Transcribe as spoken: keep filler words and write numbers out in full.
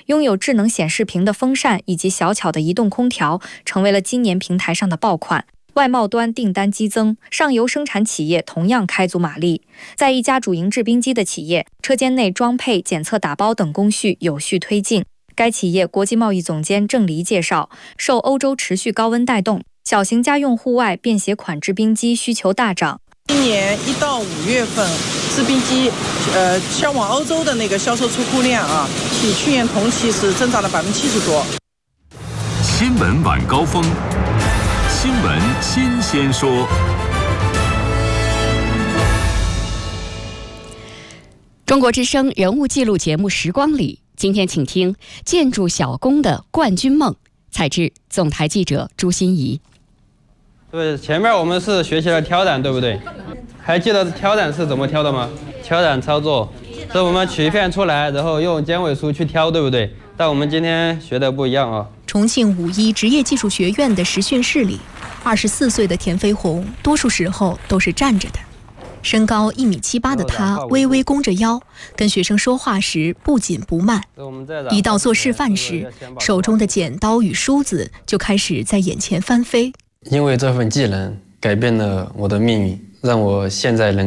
拥有智能显示屏的风扇以及小巧的移动空调，成为了今年平台上的爆款。外贸端订单激增，上游生产企业同样开足马力。在一家主营制冰机的企业，车间内装配、检测、打包等工序有序推进。该企业国际贸易总监郑黎介绍，受欧洲持续高温带动，小型家用户外便携款制冰机需求大涨。 今年一到五月份，制冰机呃销往欧洲的那个销售出库量啊，比去年同期是增长了百分之七十多。 新闻晚高峰，新闻新鲜说。 中国之声人物记录节目《时光里》，今天请听建筑小工的冠军梦，采制总台记者朱欣怡。 对，前面我们是学习了挑胆，对不对？还记得挑胆是怎么挑的吗？挑胆操作是我们取一片出来，然后用尖尾梳去挑，对不对？但我们今天学的不一样啊。 重庆五一职业技术学院的实训室里，二十四岁的田飞鸿多数时候都是站着的。身高一米七八的他微微弓着腰，跟学生说话时不紧不慢。一到做示范时，手中的剪刀与梳子就开始在眼前翻飞。 因为这份技能改变了我的命运，让我现在能